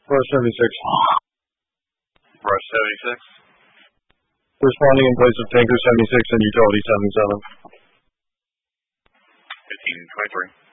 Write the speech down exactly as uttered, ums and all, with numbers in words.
Rush seventy-six. Rush seventy-six. Responding in place of Tanker seventy-six and Utility seventy-seven. fifteen twenty-three.